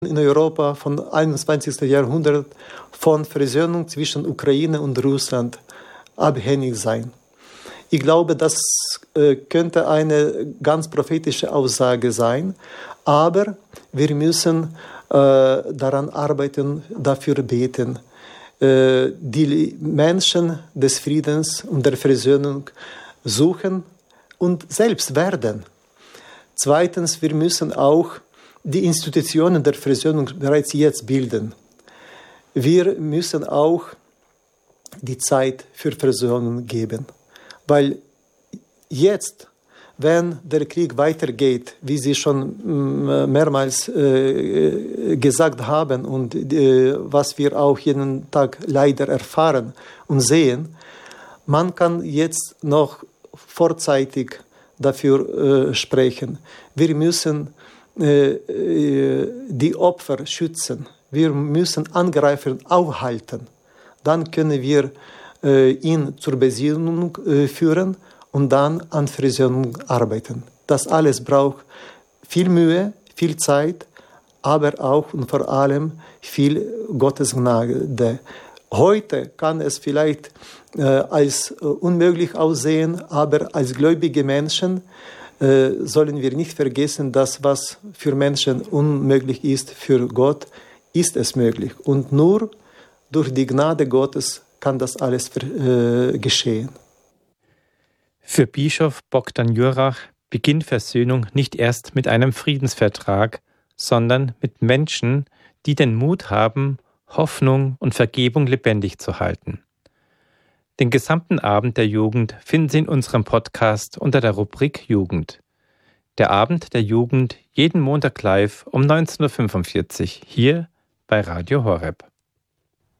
in Europa von 21. Jahrhundert von Versöhnung zwischen Ukraine und Russland abhängig sein. Ich glaube, das könnte eine ganz prophetische Aussage sein, aber wir müssen daran arbeiten, dafür beten, die Menschen des Friedens und der Versöhnung suchen und selbst werden. Zweitens, wir müssen auch die Institutionen der Versöhnung bereits jetzt bilden. Wir müssen auch die Zeit für Versöhnung geben, weil jetzt, wenn der Krieg weitergeht, wie Sie schon mehrmals gesagt haben und was wir auch jeden Tag leider erfahren und sehen, man kann jetzt noch vorzeitig dafür sprechen. Wir müssen die Opfer schützen. Wir müssen Angreifer aufhalten. Dann können wir ihn zur Besinnung führen und dann an Versöhnung arbeiten. Das alles braucht viel Mühe, viel Zeit, aber auch und vor allem viel Gottesgnade. Heute kann es vielleicht als unmöglich aussehen, aber als gläubige Menschen sollen wir nicht vergessen, dass was für Menschen unmöglich ist, für Gott ist es möglich. Und nur durch die Gnade Gottes kann das alles geschehen. Für Bischof Bogdan Jurach beginnt Versöhnung nicht erst mit einem Friedensvertrag, sondern mit Menschen, die den Mut haben, Hoffnung und Vergebung lebendig zu halten. Den gesamten Abend der Jugend finden Sie in unserem Podcast unter der Rubrik Jugend. Der Abend der Jugend jeden Montag live um 19.45 Uhr hier bei Radio Horeb.